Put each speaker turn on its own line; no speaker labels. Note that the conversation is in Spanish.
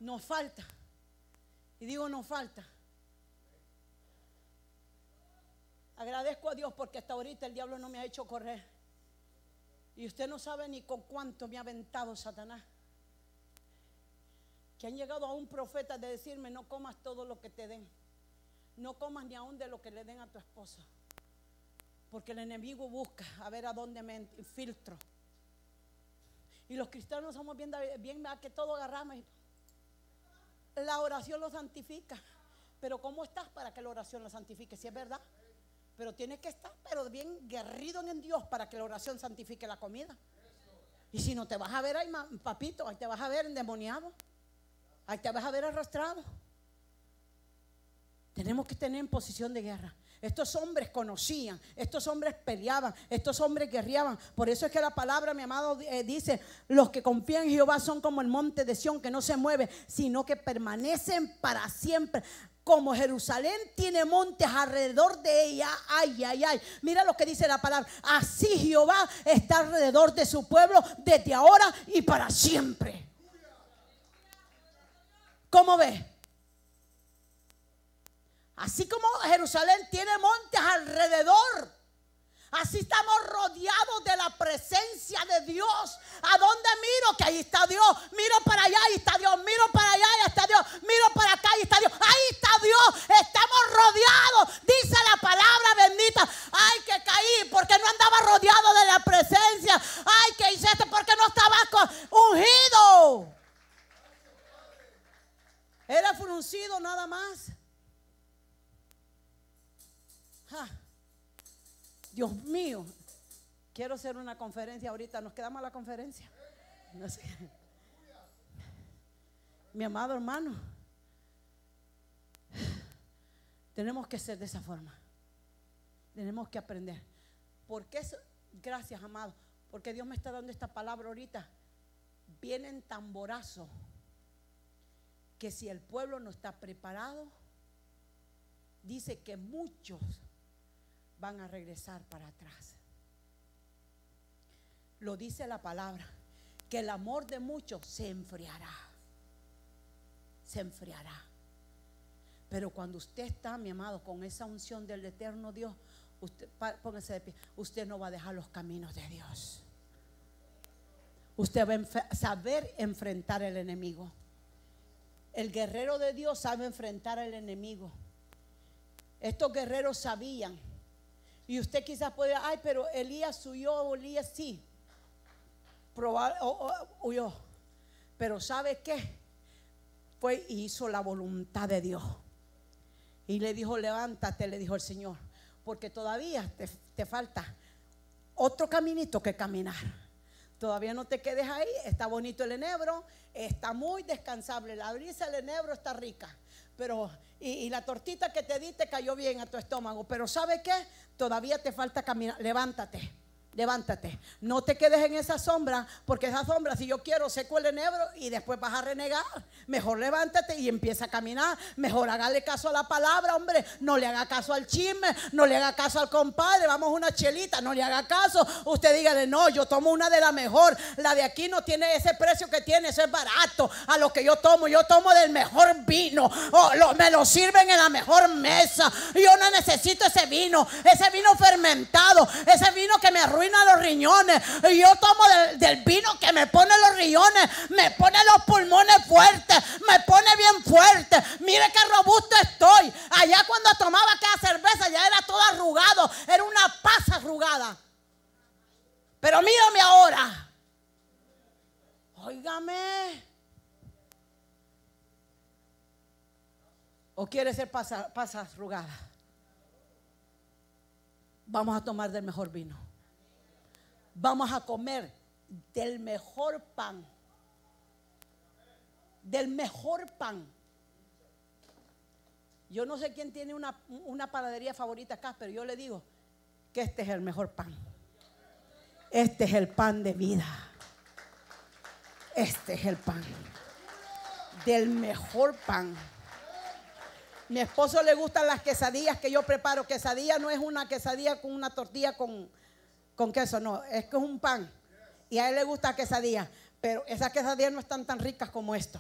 Nos falta. Y digo nos falta. Agradezco a Dios porque hasta ahorita el diablo no me ha hecho correr. Y usted no sabe ni con cuánto me ha aventado Satanás. Que han llegado a un profeta de decirme: no comas todo lo que te den. No comas ni aún de lo que le den a tu esposo. Porque el enemigo busca a ver a dónde me infiltro. Y los cristianos somos bien que todo agarramos. La oración lo santifica. Pero ¿cómo estás para que la oración lo santifique? Si es verdad. Pero tienes que estar bien guerrido en Dios para que la oración santifique la comida. Y si no, te vas a ver ahí, papito, ahí te vas a ver endemoniado. Ahí te vas a ver arrastrado. Tenemos que tener en posición de guerra. Estos hombres conocían, estos hombres peleaban, estos hombres guerreaban. Por eso es que la palabra, mi amado, dice: los que confían en Jehová son como el monte de Sión, que no se mueve, sino que permanecen para siempre. Como Jerusalén tiene montes alrededor de ella, ay, ay, ay. Mira lo que dice la palabra: así Jehová está alrededor de su pueblo desde ahora y para siempre. ¿Cómo ves? Así como Jerusalén tiene montes alrededor, así estamos rodeados de la presencia de Dios. ¿A dónde miro? Que ahí está Dios. Miro para allá, ahí está Dios. Miro para allá, ahí está Dios. Miro para acá, ahí está Dios. Ahí está Dios. Estamos rodeados. Dice la palabra bendita: ay, que caí porque no andaba rodeado de la presencia. Ay, que hice esto porque no estaba ungido. Era fruncido nada más. Dios mío, quiero hacer una conferencia ahorita. Nos quedamos a la conferencia. No sé. Mi amado hermano, tenemos que ser de esa forma. Tenemos que aprender. Porque eso, gracias, amado, porque Dios me está dando esta palabra ahorita. Vienen tamborazos que si el pueblo no está preparado, dice que muchos van a regresar para atrás. Lo dice la palabra, que el amor de muchos se enfriará. Se enfriará. Pero cuando usted está, mi amado, con esa unción del eterno Dios, usted, póngase de pie, usted no va a dejar los caminos de Dios. Usted va a saber enfrentar al enemigo. El guerrero de Dios sabe enfrentar al enemigo. Estos guerreros sabían. Y usted quizás puede: ay, pero Elías huyó. Elías sí huyó. Pero ¿sabe qué? Fue y hizo la voluntad de Dios. Y le dijo: levántate, le dijo el Señor, porque todavía te falta otro caminito que caminar. Todavía no te quedes ahí. Está bonito el enebro, está muy descansable. La brisa del enebro está rica. Pero y la tortita que te di te cayó bien a tu estómago. Pero ¿sabe qué? Todavía te falta caminar. Levántate. Levántate, no te quedes en esa sombra, porque esa sombra, si yo quiero, seco el enebro y después vas a renegar. Mejor levántate y empieza a caminar. Mejor hágale caso a la palabra, hombre. No le haga caso al chisme, no le haga caso al compadre. Vamos a una chelita, no le haga caso. Usted dígale: no, yo tomo una de la mejor. La de aquí no tiene ese precio que tiene, eso es barato. A lo que yo tomo del mejor vino. Me lo sirven en la mejor mesa. Yo no necesito ese vino fermentado, ese vino que me arruina los riñones. Yo tomo del vino que me pone los riñones, me pone los pulmones fuertes, me pone bien fuerte. Mire qué robusto estoy. Allá cuando tomaba aquella cerveza ya era todo arrugado, era una pasa arrugada. Pero mírame ahora. Óigame. ¿O quiere ser pasa arrugada? Vamos a tomar del mejor vino. Vamos a comer del mejor pan. Del mejor pan. Yo no sé quién tiene una panadería favorita acá, pero yo le digo que este es el mejor pan. Este es el pan de vida. Este es el pan. Del mejor pan. Mi esposo le gustan las quesadillas que yo preparo. Quesadilla no es una quesadilla con una tortilla con queso, no, es que es un pan. Y a él le gusta quesadilla, pero esas quesadillas no están tan ricas como esto.